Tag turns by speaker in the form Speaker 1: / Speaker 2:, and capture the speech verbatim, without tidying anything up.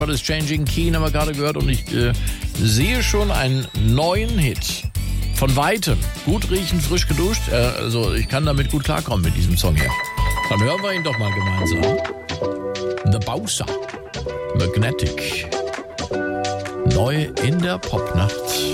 Speaker 1: Das Changing Keen haben wir gerade gehört und ich äh, sehe schon einen neuen Hit. Von weitem. Gut riechen, frisch geduscht. Äh, also ich kann damit gut klarkommen mit diesem Song hier. Dann hören wir ihn doch mal gemeinsam. The Bowser. Magnetic. Neu in der Popnacht.